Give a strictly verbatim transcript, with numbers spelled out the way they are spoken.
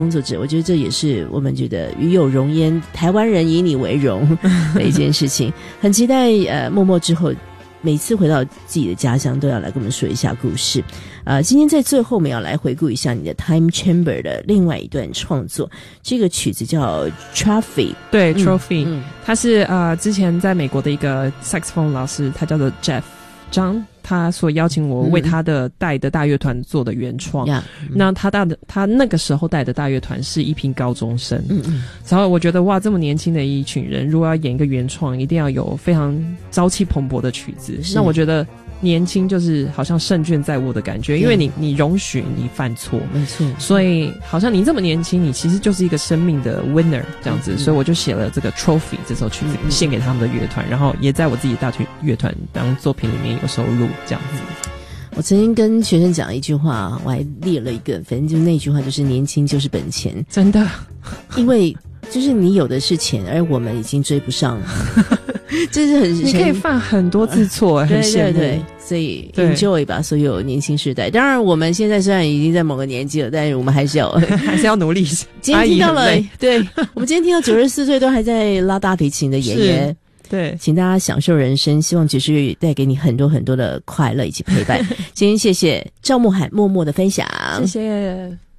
工作者，我觉得这也是我们觉得与有荣焉，台湾人以你为荣的一件事情。很期待呃默默之后每次回到自己的家乡都要来跟我们说一下故事。呃，今天在最后我们要来回顾一下你的 Time Chamber 的另外一段创作，这个曲子叫 Trophy。 对 Trophy、 嗯嗯、 他是呃之前在美国的一个 saxophone 老师，他叫做 Jeff 张，他所邀请我为他的带的大乐团做的原创、嗯、那他带的他那个时候带的大乐团是一批高中生，嗯嗯，然后我觉得哇，这么年轻的一群人如果要演一个原创，一定要有非常朝气蓬勃的曲子，那我觉得年轻就是好像胜券在握的感觉，因为你你容许你犯错，没错，所以好像你这么年轻，你其实就是一个生命的 winner 这样子、嗯、所以我就写了这个 Trophy 这首曲子、嗯、献给他们的乐团，然后也在我自己大乐乐团当作品里面有收录这样子。 我曾经跟学生讲一句话，我还列了一个，反正就是那句话，就是年轻就是本钱，真的，因为就是你有的是钱，而我们已经追不上这是很你可以犯很多次错、呃、很羡慕，对对对， 所以 enjoy 吧所有年轻世代。当然我们现在虽然已经在某个年纪了，但是我们还是要还是要努力一下。 今天听到了，对，我们今天听到九十四岁都还在拉大提琴的爷爷，对，请大家享受人生，希望爵士乐带给你很多很多的快乐以及陪伴。今天谢谢赵慕涵默默的分享， 谢谢。